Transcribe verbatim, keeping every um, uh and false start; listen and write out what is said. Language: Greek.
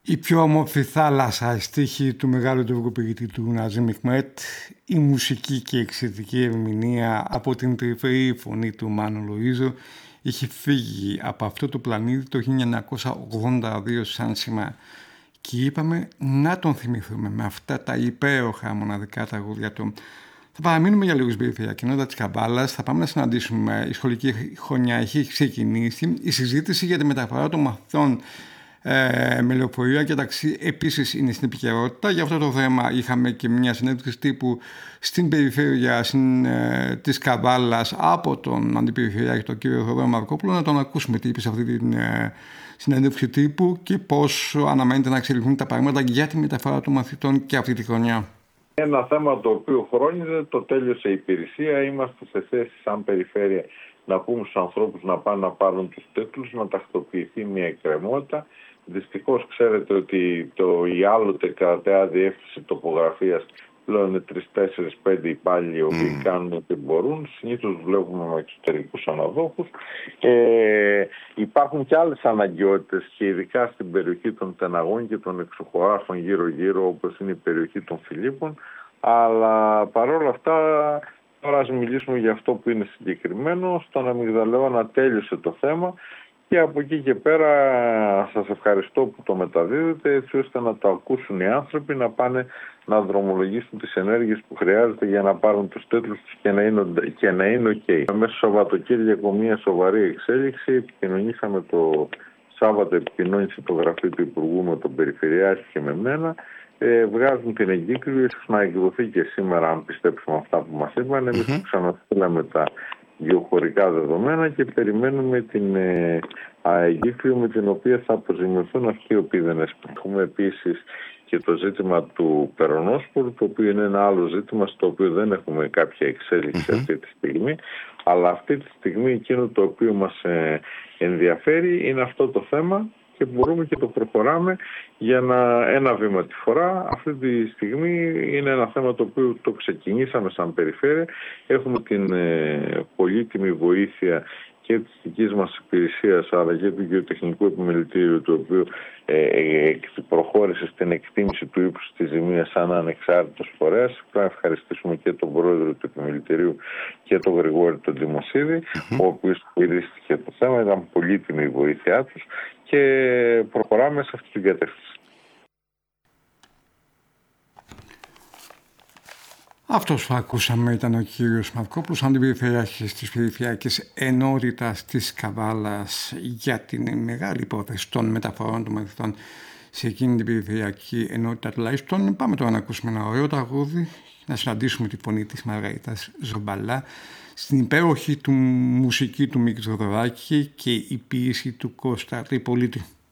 Η πιο όμορφη θάλασσα, στίχη του μεγάλου τουρκοποιητή του Ναζίμ Χικμέτ, η μουσική και η εξαιρετική ερμηνεία από την τρυφερή φωνή του Μάνου Λοΐζο είχε φύγει από αυτό το πλανήτη το χίλια εννιακόσια ογδόντα δύο σαν σήμερα. Και είπαμε να τον θυμηθούμε με αυτά τα υπέροχα μοναδικά τραγούδια του. Θα παραμείνουμε για λίγο στην περιφερειακή κοινότητα της Καβάλας. Θα πάμε να συναντήσουμε. Η σχολική χρονιά έχει ξεκινήσει. Η συζήτηση για τη μεταφορά των μαθητών ε, με λεωφορεία και ταξί επίσης είναι στην επικαιρότητα. Για αυτό το θέμα είχαμε και μια συνέντευξη τύπου στην περιφέρεια στην, ε, της Καβάλας από τον αντιπεριφερειάρχη, τον κύριο Θοδόρο Μαρκόπουλο. Να τον ακούσουμε τι είπε σε αυτή την ε, συνέντευξη τύπου και πώς αναμένεται να εξελιχθούν τα πράγματα για τη μεταφορά των μαθητών και αυτή τη χρονιά. Ένα θέμα το οποίο χρόνιζε, το τέλειωσε η υπηρεσία. Είμαστε σε θέση σαν περιφέρεια να πούμε στους ανθρώπους να πάνε να πάρουν τους τίτλους, να τακτοποιηθεί μια εκκρεμότητα. Δυστυχώς ξέρετε ότι το, η άλλοτε κρατεά διεύθυνση τοπογραφίας πλέον είναι τρεις, τέσσερις, πέντε υπάλληλοι οι οποίοι mm. κάνουν ό,τι μπορούν. Συνήθως βλέπουμε με εξωτερικούς αναδόχους. Ε, υπάρχουν και άλλες αναγκαιότητες και ειδικά στην περιοχή των Τεναγών και των εξωχωράφων γύρω-γύρω, όπως είναι η περιοχή των Φιλίππων. Αλλά παρόλα αυτά, τώρα ας μιλήσουμε για αυτό που είναι συγκεκριμένο. Στον Αμυγδαλαιώνα τέλειωσε το θέμα. Και από εκεί και πέρα σας ευχαριστώ που το μεταδίδετε, έτσι ώστε να το ακούσουν οι άνθρωποι, να πάνε να δρομολογήσουν τις ενέργειες που χρειάζεται για να πάρουν τους τίτλους τους και να είναι, και να είναι ok. Μέσα στο Σαββατοκύριακο μια σοβαρή εξέλιξη. Επικοινωνήσαμε το Σάββατο, επικοινώνησε το γραφείο του Υπουργού με τον Περιφερειάρχη και με μένα. Ε, βγάζουν την εγκύκλιο, ίσως να εκδοθεί και σήμερα, αν πιστέψουμε αυτά που μας είπαν. Εμείς mm-hmm. ξαναστήλαμε τα γεωχωρικά δεδομένα και περιμένουμε την ε, εγκύκλιο με την οποία θα αποζημιωθούν αυτοί οι οποίοι δεν έσπρουν. Έχουμε επίσης και το ζήτημα του Περονόσπορου, το οποίο είναι ένα άλλο ζήτημα στο οποίο δεν έχουμε κάποια εξέλιξη mm-hmm. αυτή τη στιγμή, αλλά αυτή τη στιγμή εκείνο το οποίο μας ε, ενδιαφέρει είναι αυτό το θέμα και μπορούμε και το προχωράμε για να, ένα βήμα τη φορά. Αυτή τη στιγμή είναι ένα θέμα το οποίο το ξεκινήσαμε σαν περιφέρεια. Έχουμε την ε, πολύτιμη βοήθεια και της δικής μας υπηρεσίας αλλά και του Γεωτεχνικού Επιμελητήριου, το οποίο ε, ε, προχώρησε στην εκτίμηση του ύψους της ζημίας σαν ανεξάρτητος φορέας. Πρέπει να ευχαριστήσουμε και τον πρόεδρο του Επιμελητηρίου και τον Γρηγόρη τον Τιμοσίδη, mm-hmm. ο οποίος χειρίστηκε το θέμα. Ήταν πολύτιμη η βοήθειά τους και προχωράμε σε αυτή την κατεύθυνση. Αυτός που ακούσαμε ήταν ο κύριος Μαρκόπουλος, αντιπεριφερειάρχης της Περιφερειακής Ενότητας της Καβάλας για την μεγάλη υπόθεση των μεταφορών των μαθητών σε εκείνη την Περιφερειακή Ενότητα τουλάχιστον. Πάμε τώρα να ακούσουμε ένα ωραίο τραγούδι, να συναντήσουμε τη φωνή της Μαργαρίτας Ζομπαλά στην υπέροχη του μουσική του Μίκη Θοδωράκη και η ποίηση του Κώστα Τρυπολίτη.